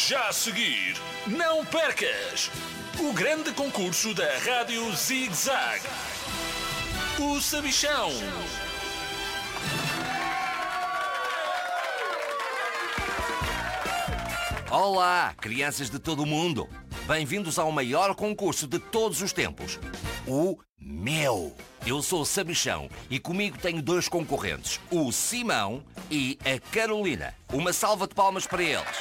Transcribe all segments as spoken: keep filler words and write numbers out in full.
Já a seguir, não percas o grande concurso da Rádio Zig Zag. O Sabichão. Olá, crianças de todo o mundo. Bem-vindos ao maior concurso de todos os tempos, o meu. Eu sou o Sabichão e comigo tenho dois concorrentes, o Simão e a Carolina. Uma salva de palmas para eles.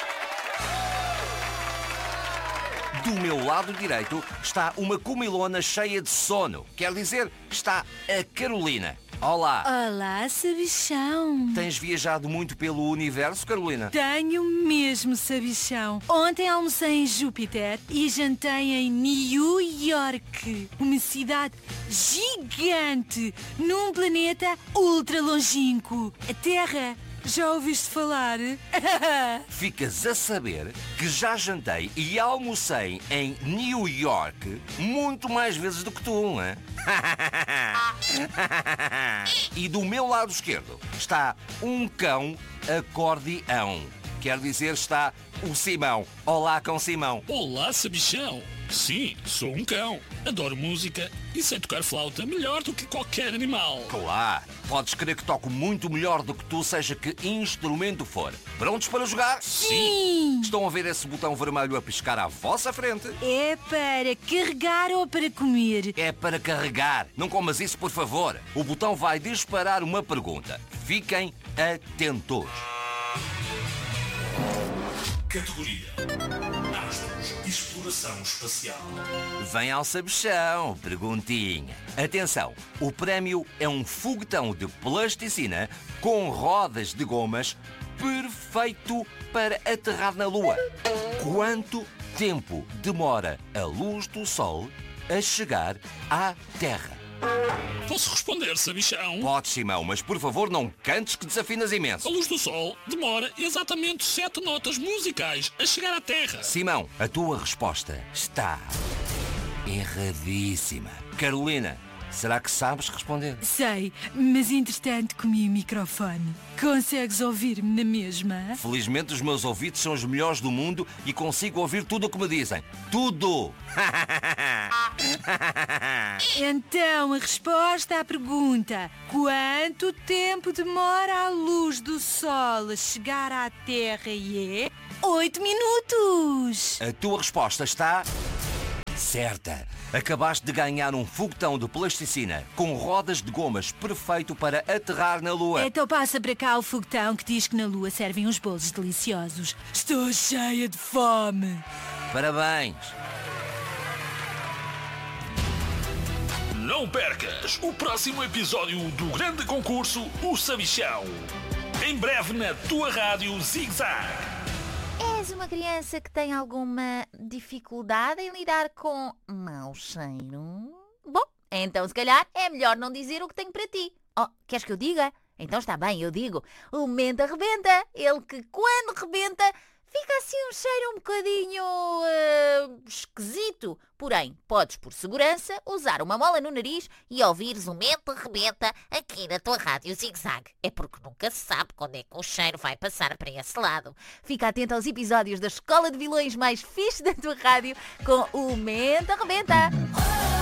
Do meu lado direito está uma comilona cheia de sono. Quer dizer, está a Carolina. Olá. Olá, Sabichão. Tens viajado muito pelo universo, Carolina? Tenho mesmo, Sabichão. Ontem almocei em Júpiter e jantei em New York, uma cidade gigante num planeta ultra longínquo. A Terra. Já ouviste falar? Ficas a saber que já jantei e almocei em New York muito mais vezes do que tu, não é? E do meu lado esquerdo está um cão acordeão. Quer dizer, está o Simão. Olá, cão Simão. Olá, Sabichão. Sim, sou um cão. Adoro música e sei tocar flauta melhor do que qualquer animal. Claro, podes crer que toco muito melhor do que tu, seja que instrumento for. Prontos para jogar? Sim! Estão a ver esse botão vermelho a piscar à vossa frente? É para carregar ou para comer? É para carregar. Não comas isso, por favor. O botão vai disparar uma pergunta. Fiquem atentos. Categoria: Astros e Exploração Espacial. Vem ao sabichão, perguntinha. Atenção, o prémio é um foguetão de plasticina com rodas de gomas perfeito para aterrar na Lua. Quanto tempo demora a luz do Sol a chegar à Terra? Posso responder, Sabichão? Podes, Simão, mas por favor não cantes que desafinas imenso. A luz do Sol demora exatamente sete notas musicais a chegar à Terra. Simão, a tua resposta está erradíssima. Carolina, será que sabes responder? Sei, mas entretanto comi o microfone. Consegues ouvir-me na mesma? Felizmente os meus ouvidos são os melhores do mundo e consigo ouvir tudo o que me dizem. Tudo! Então, a resposta à pergunta: quanto tempo demora a luz do Sol a chegar à Terra? E é oito minutos! A tua resposta está certa. Acabaste de ganhar um foguetão de plasticina com rodas de gomas perfeito para aterrar na Lua. Então passa para cá o foguetão que diz que na Lua servem uns bolos deliciosos. Estou cheia de fome. Parabéns! Não percas o próximo episódio do grande concurso O Sabichão. Em breve na tua rádio Zig Zag. És uma criança que tem alguma dificuldade em lidar com mau cheiro? Bom, então se calhar é melhor não dizer o que tenho para ti. Oh, queres que eu diga? Então está bem, eu digo. O menta rebenta. Ele que quando rebenta fica assim um cheiro um bocadinho uh, esquisito. Porém, podes por segurança usar uma mola no nariz e ouvires o menta rebenta aqui na tua rádio Zig Zag. É porque nunca se sabe quando é que o cheiro vai passar para esse lado. Fica atento aos episódios da Escola de Vilões mais fixe da tua rádio com o menta rebenta.